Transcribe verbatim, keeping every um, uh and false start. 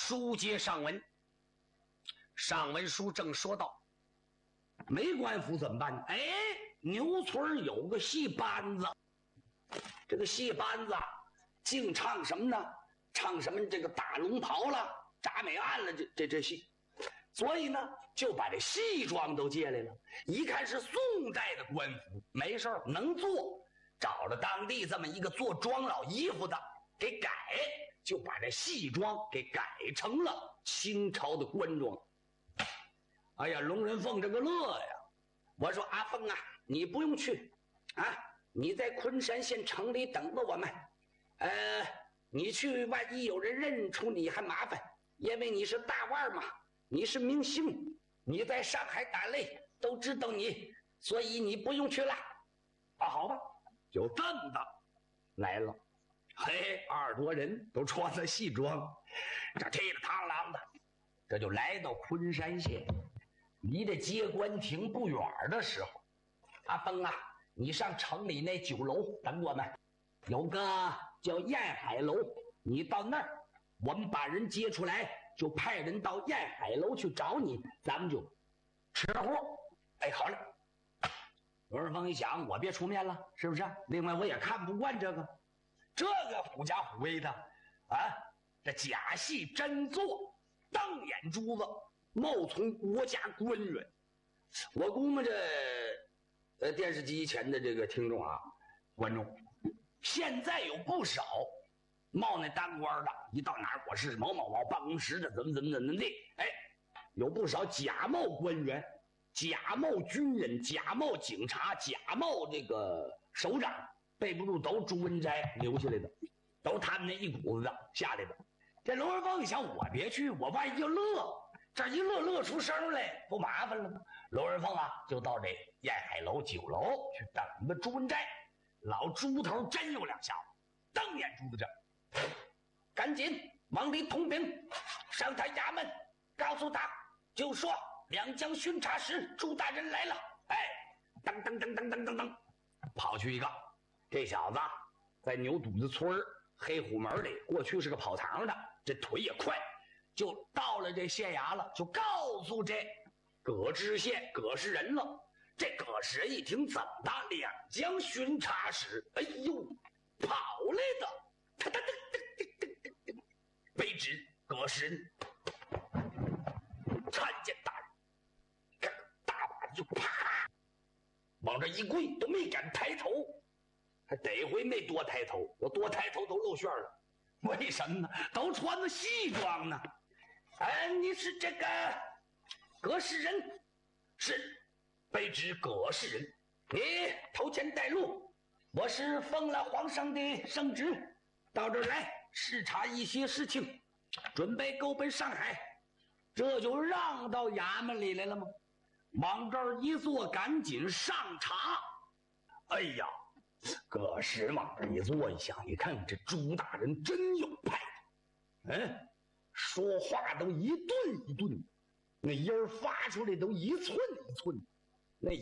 书接上文，上文书正说到，没官府怎么办呢？哎，牛村有个戏班子，这个戏班子净唱什么呢？唱什么这个打龙袍了、铡美案了，这这这戏。所以呢，就把这戏装都借来了。一看是宋代的官服，没事儿能做，找了当地这么一个做庄老衣服的给改，就把这戏装给改成了清朝的官装。哎呀，龙人凤这个乐呀！我说阿凤啊，你不用去啊，你在昆山县城里等着我们。呃，你去万一有人认出你还麻烦，因为你是大腕嘛。你是明星，你在上海打擂都知道你，所以你不用去了。啊，好吧，就这么的来了。嘿，二十多人都穿着戏装，这踢了螳螂的，这就来到昆山县，离这接官亭不远的时候，阿峰啊，你上城里那酒楼等我们，有个叫燕海楼，你到那儿，我们把人接出来。就派人到燕海楼去找你，咱们就吃货。哎，好嘞。罗仁峰一想，我别出面了，是不是？另外，我也看不惯这个，这个狐假虎威的啊！这假戏真做，瞪眼珠子，冒充国家官员。我估摸着，呃，电视机前的这个听众啊，观众，现在有不少。冒那当官的，一到哪儿我是某某某办公室的，怎么怎么怎么地，哎，有不少假冒官员、假冒军人、假冒警察、假冒这个首长，背不住都朱文斋留下来的，都是他们那一股子的下来的。这龙人凤一想，我别去，我万一就乐，这一乐乐出声来，不麻烦了吗？龙人凤啊，就到这燕海楼酒楼去等着朱文斋。老朱头真有两下子，瞪眼珠子这。赶紧往里通禀，上他衙门，告诉他，就说两江巡查使朱大人来了。哎，噔噔噔噔噔噔噔，跑去一个，这小子在牛肚子村黑虎门里，过去是个跑堂的，这腿也快，就到了这县衙了，就告诉这葛知县葛氏人了。这葛氏人一听，怎么的？两江巡查使，哎呦，跑来的。他他他卑职葛氏人参见大人，这大把子就啪往这一跪，都没敢抬头，还得回没多抬头，我多抬头都露馅了。为什么呢？都穿着西装呢。哎，你是这个葛氏人？是，卑职葛氏人。你头前带路，我是奉了皇上的圣旨。到这儿来视察一些事情，准备够奔上海，这就让到衙门里来了吗？往这儿一坐，赶紧上茶。哎呀，葛氏往这一坐一想，你看这朱大人真有派头，嗯，说话都一顿一顿，那音儿发出来都一寸一寸。